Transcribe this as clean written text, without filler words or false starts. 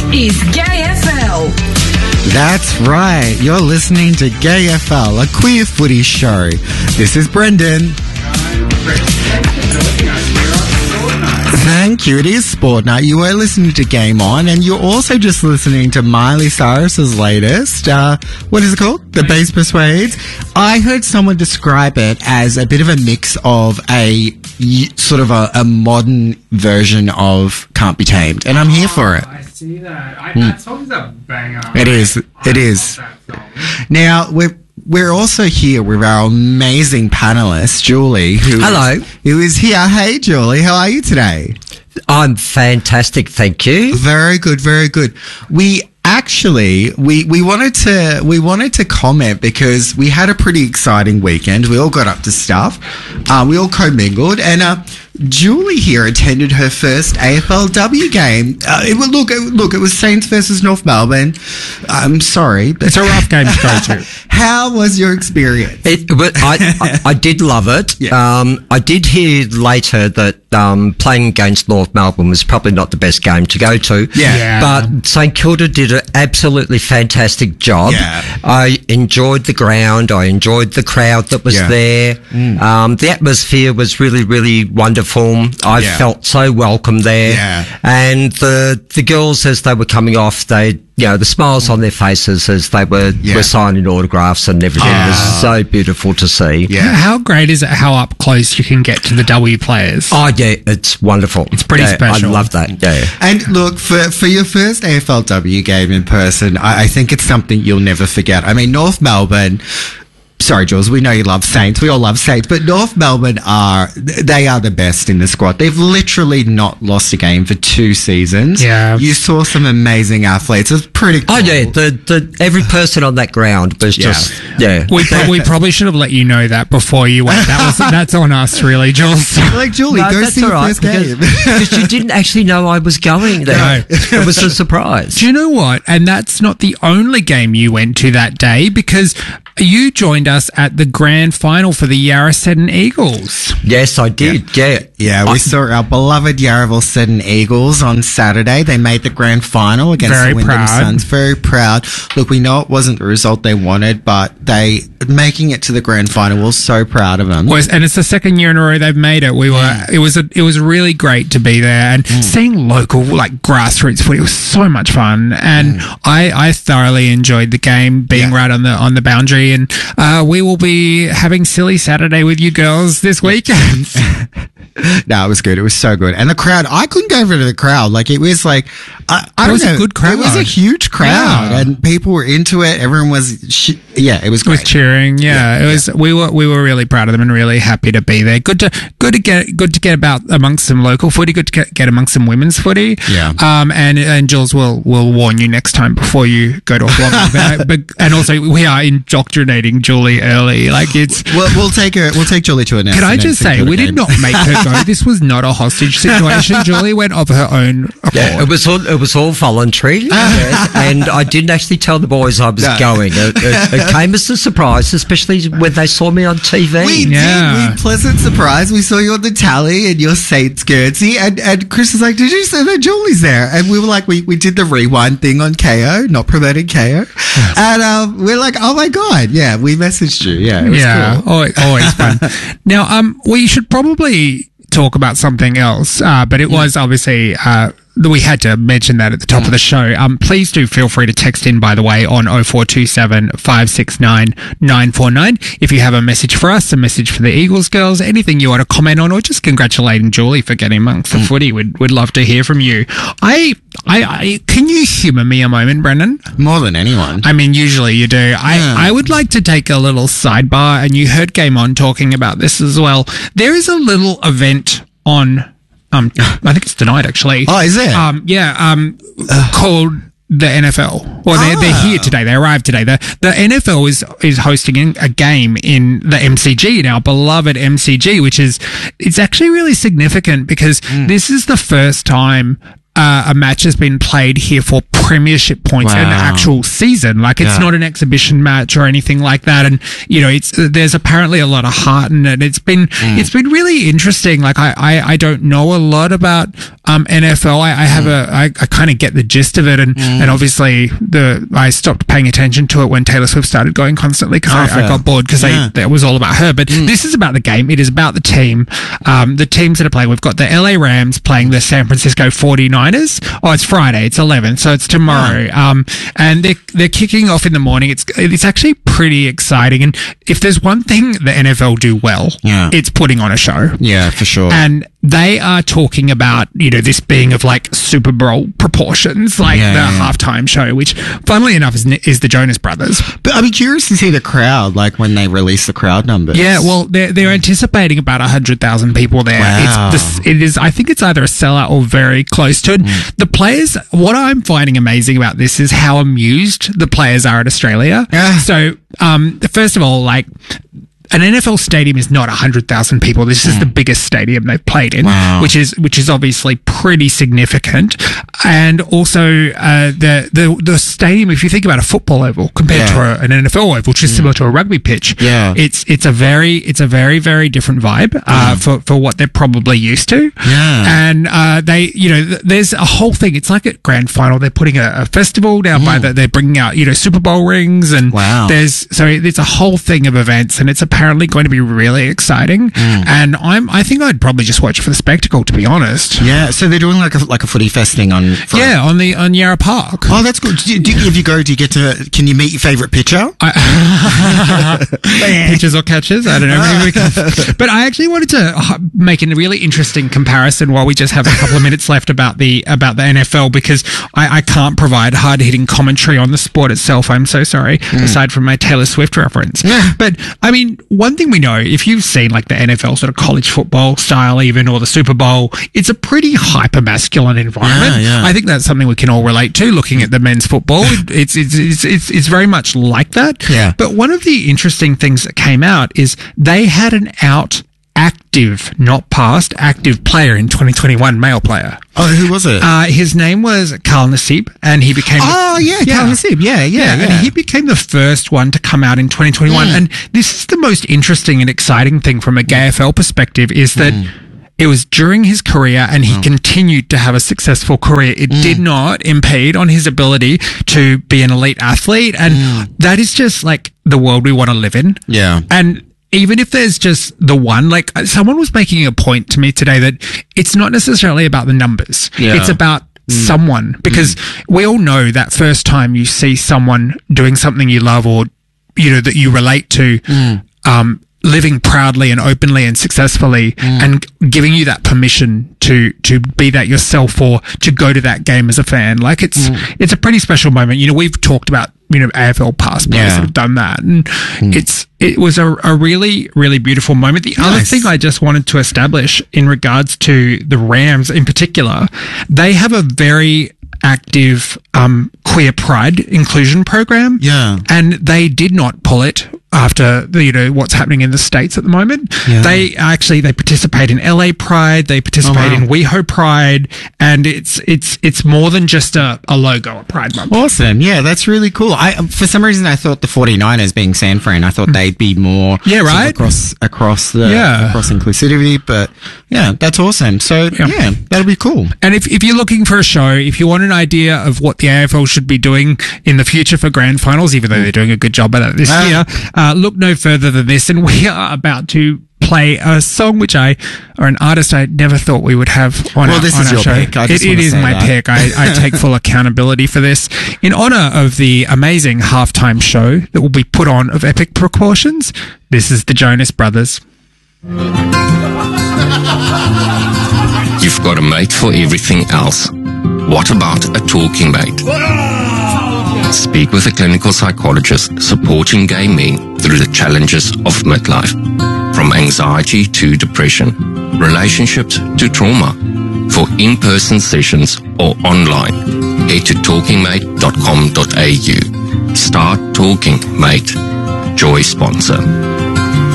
is Gay FL. That's right. You're listening to Gay FL, a queer footy show. This is Brendan. Thank you. It is Sport Night. You were listening to Game On, and you're also just listening to Miley Cyrus's latest. What is it called? The Bass Persuades. I heard someone describe it as a bit of a mix of a sort of a modern version of Can't Be Tamed, and I'm here for it. I see that. That song's a banger. It is. It is. Now we're also here with our amazing panelist, Julie. Hello. Who is here. Hey, Julie. How are you today? I'm fantastic, thank you. Very good, very good. We wanted to comment because we had a pretty exciting weekend. We all got up to stuff. We all commingled, and Julie here attended her first AFLW game. It was Saints versus North Melbourne. I'm sorry, but It's a rough game to go to. How was your experience? I did love it. Yeah. I did hear later that playing against North Melbourne was probably not the best game to go to. Yeah. But St Kilda did an absolutely fantastic job. Yeah. I enjoyed the ground. I enjoyed the crowd that was there. The atmosphere was really, really wonderful. I felt so welcome there. Yeah. And the girls, as they were coming off, the smiles on their faces as they were signing autographs and everything was so beautiful to see. Yeah. How great is it how up close you can get to the W players? Oh, yeah, it's wonderful. It's pretty special. I love that, yeah. And look, for your first AFLW game in person, I think it's something you'll never forget. I mean, North Melbourne... Sorry, Jules, we know you love Saints. We all love Saints. But North Melbourne are the best in the squad. They've literally not lost a game for 2 seasons. Yeah. You saw some amazing athletes. It's pretty cool. Oh, yeah, every person on that ground was just, We probably should have let you know that before you went. That's on us, really, Jules. Like, Julie, No, go that's see all your right, first game. because you didn't actually know I was going there. No. It was a surprise. Do you know what? And that's not the only game you went to that day, because you joined us at the grand final for the Yarra Seddon Eagles. Yes, I did, Yeah, we saw our beloved Yarraville Seddon Eagles on Saturday. They made the grand final against Very the Wyndham proud. Suns. Very proud. Look, we know it wasn't the result they wanted, but they making it to the grand final, we're so proud of them. And it's the second year in a row they've made it. It was really great to be there and seeing local, like, grassroots footy. It was so much fun, and I thoroughly enjoyed the game, being right on the boundary. And we will be having Silly Saturday with you girls this weekend. No, it was good. It was so good. And the crowd, I couldn't go over to the crowd. Like, it was like, I don't know. It was a good crowd. It was a huge crowd, and people were into it. Everyone was, it was great. Was cheering. Yeah, it was. We were really proud of them and really happy to be there. Good to get about amongst some local footy. Good to get amongst some women's footy. Yeah. And Jules will warn you next time before you go to a block. but and also we are indoctrinating Julie early. Like, it's. We'll take Julie to a nest. Can I just say, we did not make her go. This was not a hostage situation. Julie went of her own accord. Yeah, it was all voluntary, yes, and I didn't actually tell the boys I was going. It came as a surprise, especially when they saw me on TV. We did. Pleasant surprise. We saw you on the tally in your Saints jersey, and Chris was like, "Did you say that Julie's there?" And we were like, "We did the rewind thing on KO, not promoting KO," and we're like, "Oh my god, yeah!" We messaged you, it was cool. Always fun. Now, we should probably talk about something else, but it was obviously we had to mention that at the top of the show. Please do feel free to text in, by the way, on 0427 569 949 if you have a message for us, a message for the Eagles girls, anything you want to comment on, or just congratulating Julie for getting amongst the footy. We'd love to hear from you. Can you humour me a moment, Brendan? More than anyone. I mean, usually you do. I would like to take a little sidebar, and you heard Game On talking about this as well. There is a little event on, I think it's tonight, actually. Oh, is it? Called the NFL. Well, they're here today. They arrived today. The NFL is hosting a game in the MCG, in our beloved MCG, it's actually really significant because this is the first time a match has been played here for premiership points in the actual season. Like, it's not an exhibition match or anything like that. And, you know, there's apparently a lot of heart in it. It's been really interesting. Like, I don't know a lot about NFL. I kind of get the gist of it. And obviously I stopped paying attention to it when Taylor Swift started going constantly because I got bored because that was all about her. But this is about the game. It is about the team. The teams that are playing. We've got the LA Rams playing the San Francisco 49ers. Oh, it's Friday. It's 11th, so it's tomorrow. And they're kicking off in the morning. It's actually pretty exciting. And if there's one thing the NFL do well, it's putting on a show. Yeah, for sure. And they are talking about, you know, this being of like Super Bowl proportions, like the halftime show, which funnily enough is the Jonas Brothers. But I'd be curious to see the crowd, like when they release the crowd numbers. Yeah, well, they're anticipating about 100,000 people there. Wow. It is, I think it's either a sellout or very close to it. The players, what I'm finding amazing about this is how amused the players are at Australia. So, first of all, like, an NFL stadium is not 100,000 people. This is the biggest stadium they've played in, which is obviously pretty significant. And also, the stadium, if you think about a football oval compared to an NFL oval, which is similar to a rugby pitch, it's a very, very different vibe, for what they're probably used to. And, they, you know, there's a whole thing. It's like a grand final. They're putting a festival down by they're bringing out, you know, Super Bowl rings and so it's a whole thing of events, and it's apparently going to be really exciting. And I think I'd probably just watch for the spectacle, to be honest. Yeah, so they're doing like a footy fest thing on Yarra Park. Oh, that's good. If you go, can you meet your favourite pitcher? Pitchers or catchers? I don't know. But I actually wanted to make a really interesting comparison while we just have a couple of minutes left about the NFL, because I can't provide hard-hitting commentary on the sport itself. I'm so sorry, aside from my Taylor Swift reference. But, I mean, one thing we know, if you've seen like the NFL sort of college football style even, or the Super Bowl, it's a pretty hyper-masculine environment. I think that's something we can all relate to, looking at the men's football. It's very much like that. But one of the interesting things that came out is they had an active, not past, active player in 2021, male player. Oh, who was it? His name was Kal Nassib, and he became... Kal Nassib. And he became the first one to come out in 2021. And this is the most interesting and exciting thing from a GAFL perspective, is that it was during his career, and he continued to have a successful career. It did not impede on his ability to be an elite athlete. And that is just like the world we want to live in. And even if there's just the one, like someone was making a point to me today that it's not necessarily about the numbers. It's about someone, because we all know that first time you see someone doing something you love, or, you know, that you relate to, living proudly and openly and successfully, and giving you that permission to be that yourself, or to go to that game as a fan. Like, it's a pretty special moment. You know, we've talked about, you know, AFL past players that have done that, and it was a really, really beautiful moment. The other thing I just wanted to establish in regards to the Rams in particular, they have a very active queer pride inclusion program. And they did not pull it after what's happening in the States at the moment. They participate in LA Pride, they participate in WeHo Pride, and it's more than just a logo at Pride Month. Awesome. Yeah, that's really cool. For some reason I thought the 49ers, being San Fran, I thought they'd be more across inclusivity, but that's awesome. So that'll be cool. And if you're looking for a show, if you want an idea of what the AFL should be doing in the future for grand finals, even though they're doing a good job at it this year, look no further than this. And we are about to play a song or an artist I never thought we would have on our show. This is your pick. It is my pick. I take full accountability for this. In honor of the amazing halftime show that will be put on of epic proportions, this is the Jonas Brothers. You've got a mate for everything else. What about a talking mate? Speak with a clinical psychologist supporting gay men through the challenges of midlife. From anxiety to depression, relationships to trauma. For in-person sessions or online, head to talkingmate.com.au. Start Talking Mate. Joy sponsor.